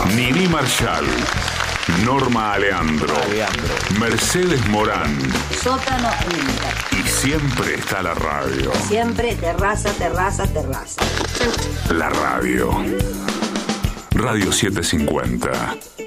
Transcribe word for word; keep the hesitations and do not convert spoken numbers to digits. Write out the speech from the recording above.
Nini Marshall, Norma Aleandro, Aleandro. Mercedes Morán. Sótano Inter. Y siempre está la radio. Siempre terraza, terraza, terraza. La radio. Radio setecientos cincuenta.